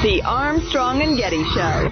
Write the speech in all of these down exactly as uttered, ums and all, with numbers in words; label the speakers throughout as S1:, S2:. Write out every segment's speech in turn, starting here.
S1: The Armstrong and Getty Show.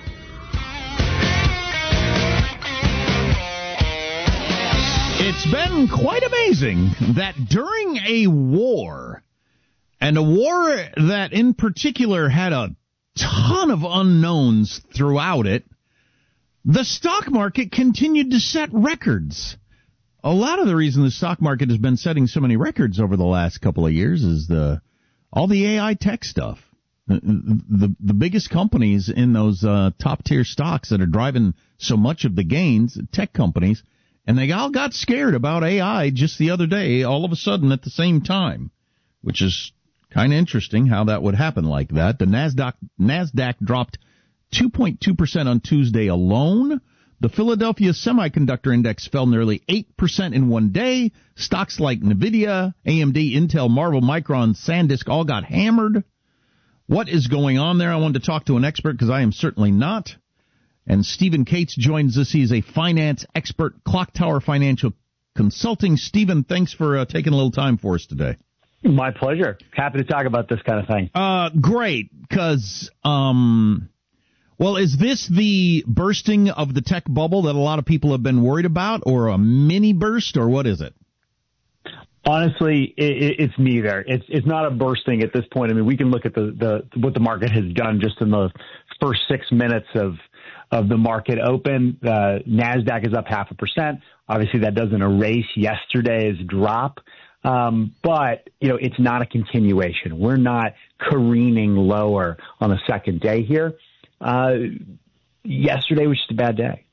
S2: It's been quite amazing that during a war, and a war that in particular had a ton of unknowns throughout it, the stock market continued to set records. A lot of the reason the stock market has been setting so many records over the last couple of years is the all the A I tech stuff. The, the, the biggest companies in those uh, top-tier stocks that are driving so much of the gains, tech companies, and they all got scared about A I just the other day, all of a sudden at the same time, which is kind of interesting how that would happen like that. The NASDAQ, NASDAQ dropped two point two percent on Tuesday alone. The Philadelphia Semiconductor Index fell nearly eight percent in one day. Stocks like NVIDIA, A M D, Intel, Marvel, Micron, SanDisk all got hammered. What is going on there? I wanted to talk to an expert because I am certainly not. And Stephen Cates joins us. He's a finance expert, Clock Tower Financial Consulting. Stephen, thanks for uh, taking a little time for us today.
S3: My pleasure. Happy to talk about this kind of thing.
S2: Uh, great, because, um, well, is this the bursting of the tech bubble that a lot of people have been worried about, or a mini burst, or what is it?
S3: Honestly, it, it's neither. It's it's not a bursting at this point. I mean, we can look at the, the what the market has done just in the first six minutes of of the market open. Uh, NASDAQ is up half a percent. Obviously, that doesn't erase yesterday's drop. Um, but, you know, it's not a continuation. We're not careening lower on the second day here. Uh, yesterday was just a bad day.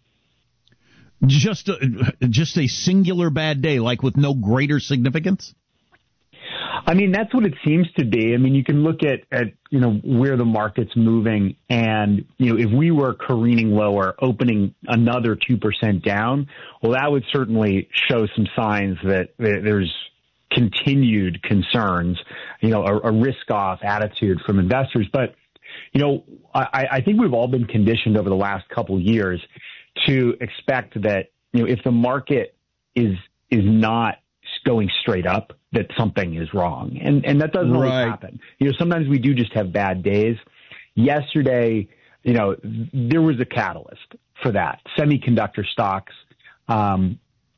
S2: Just a, just a singular bad day, like with no greater significance?
S3: I mean, that's what it seems to be. I mean, you can look at, at, you know, where the market's moving, and, you know, if we were careening lower, opening another two percent down, well, that would certainly show some signs that there's continued concerns, you know, a, a risk-off attitude from investors. But, you know, I, I think we've all been conditioned over the last couple of years to expect that, you know, if the market is is not going straight up, that something is wrong. And and that doesn't always
S2: right.
S3: happen. You know, sometimes we do just have bad days. Yesterday, you know, there was a catalyst for that. Semiconductor stocks um,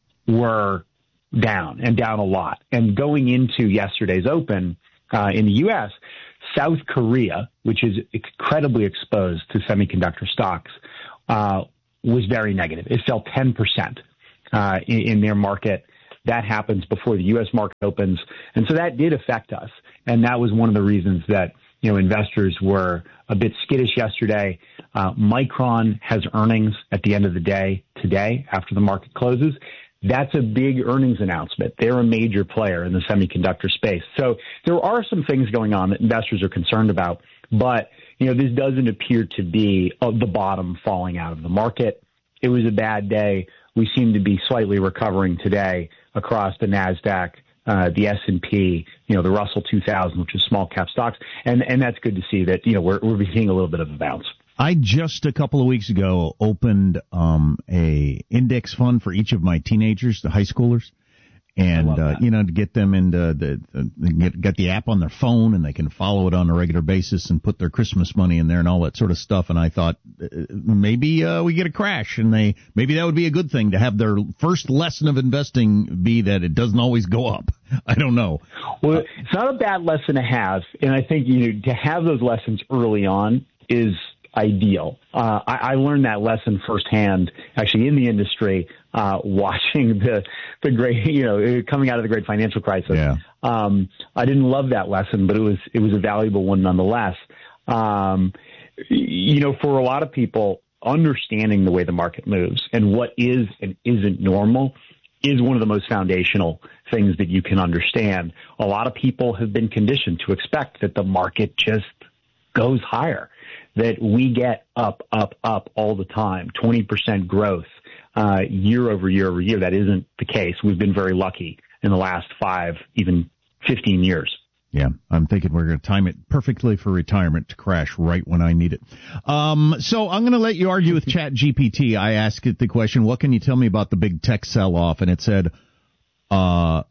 S3: were down and down a lot. And going into yesterday's open uh, in the U S, South Korea, which is incredibly exposed to semiconductor stocks, uh, was very negative. It fell ten percent uh, in, in their market. That happens before the U S market opens. And so that did affect us. And that was one of the reasons that, you know, investors were a bit skittish yesterday. Uh, Micron has earnings at the end of the day today after the market closes. That's a big earnings announcement. They're a major player in the semiconductor space. So there are some things going on that investors are concerned about. But, you know, this doesn't appear to be of the bottom falling out of the market. It was a bad day. We seem to be slightly recovering today across the NASDAQ, uh, the S and P, you know, the Russell two thousand, which is small cap stocks. And, and that's good to see that, you know, we're, we're seeing a little bit of a bounce.
S2: I just a couple of weeks ago opened um, a index fund for each of my teenagers, the high schoolers. And, uh, you know, to get them into the, the get, get the app on their phone, and they can follow it on a regular basis and put their Christmas money in there and all that sort of stuff. And I thought uh, maybe uh, we get a crash, and they maybe that would be a good thing to have their first lesson of investing be that it doesn't always go up. I don't know.
S3: Well, it's not a bad lesson to have. And I think, you know, to have those lessons early on is ideal. Uh, I, I learned that lesson firsthand, actually in the industry, uh, watching the, the great, you know, coming out of the great financial crisis.
S2: Yeah.
S3: Um, I didn't love that lesson, but it was, it was a valuable one nonetheless. Um, you know, for a lot of people, understanding the way the market moves and what is and isn't normal is one of the most foundational things that you can understand. A lot of people have been conditioned to expect that the market just goes higher, that we get up, up, up all the time, twenty percent growth uh, year over year over year. That isn't the case. We've been very lucky in the last five, even fifteen years.
S2: Yeah, I'm thinking we're going to time it perfectly for retirement to crash right when I need it. Um, so I'm going to let you argue with Chat G P T. I asked it the question, what can you tell me about the big tech sell-off? And it said, uh,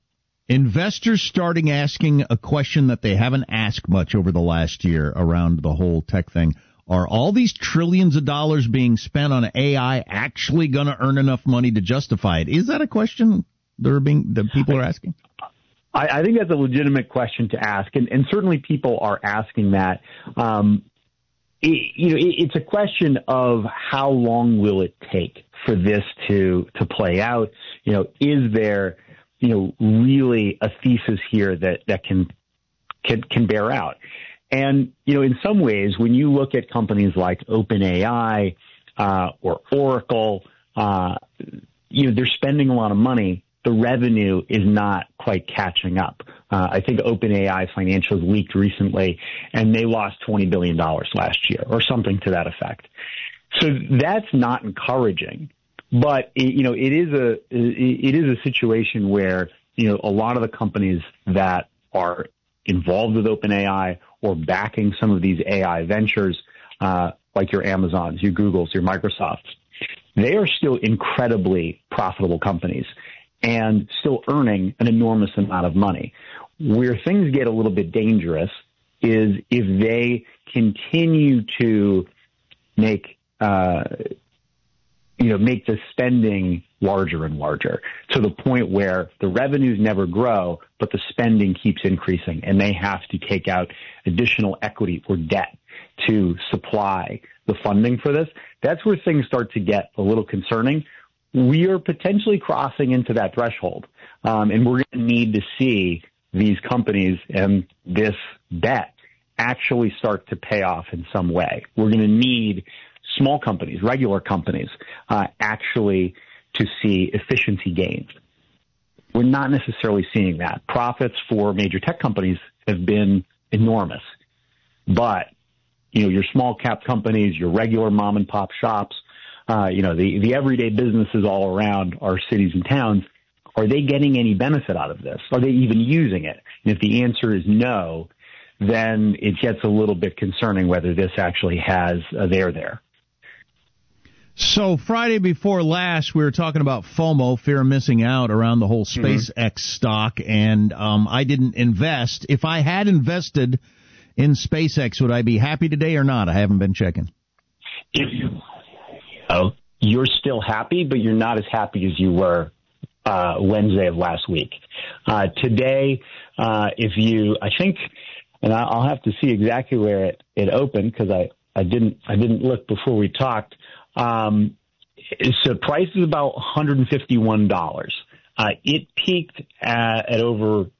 S2: investors starting asking a question that they haven't asked much over the last year around the whole tech thing. Are all these trillions of dollars being spent on A I actually going to earn enough money to justify it? Is that a question that, are being, that people are asking?
S3: I, I think that's a legitimate question to ask, and, and certainly people are asking that. Um, it, you know, it, it's a question of how long will it take for this to to play out? You know, is there, you know, really a thesis here that that can can can bear out? And, you know, in some ways, when you look at companies like OpenAI uh, or Oracle, uh, you know, they're spending a lot of money. The revenue is not quite catching up. Uh, I think OpenAI financials leaked recently, and they lost twenty billion dollars last year or something to that effect. So that's not encouraging. But, it, you know, it is a it is a situation where, you know, a lot of the companies that are involved with OpenAI or backing some of these A I ventures, uh, like your Amazons, your Googles, your Microsofts, they are still incredibly profitable companies and still earning an enormous amount of money. Where things get a little bit dangerous is if they continue to make, uh, you know, make the spending larger and larger to the point where the revenues never grow, but the spending keeps increasing and they have to take out additional equity or debt to supply the funding for this. That's where things start to get a little concerning. We are potentially crossing into that threshold, um, and we're going to need to see these companies and this bet actually start to pay off in some way. We're going to need small companies, regular companies, uh, actually to see efficiency gains. We're not necessarily seeing that. Profits for major tech companies have been enormous, but you know, your small cap companies, your regular mom and pop shops, uh, you know, the, the everyday businesses all around our cities and towns, are they getting any benefit out of this? Are they even using it? And if the answer is no, then it gets a little bit concerning whether this actually has a there there.
S2: So Friday before last, we were talking about FOMO, fear of missing out, around the whole SpaceX mm-hmm. stock, and um, I didn't invest. If I had invested in SpaceX, would I be happy today or not? I haven't been checking.
S3: If you, oh, you're still happy, but you're not as happy as you were uh, Wednesday of last week. Uh, today, uh, if you, I think, and I'll have to see exactly where it, it opened because I, I didn't I didn't look before we talked. Um, so price is about one hundred fifty-one dollars. Uh, it peaked at, at over